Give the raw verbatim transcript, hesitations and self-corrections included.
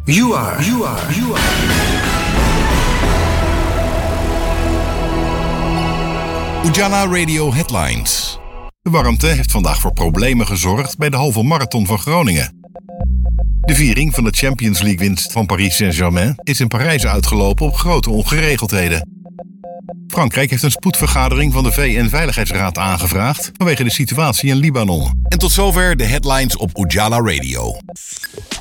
You are, you are, you are. Ujala Radio Headlines. De warmte heeft vandaag voor problemen gezorgd bij de halve marathon van Groningen. De viering van de Champions League winst van Paris Saint-Germain is in Parijs uitgelopen op grote ongeregeldheden. Frankrijk heeft een spoedvergadering van de V N-veiligheidsraad aangevraagd vanwege de situatie in Libanon. En tot zover de headlines op Ujala Radio.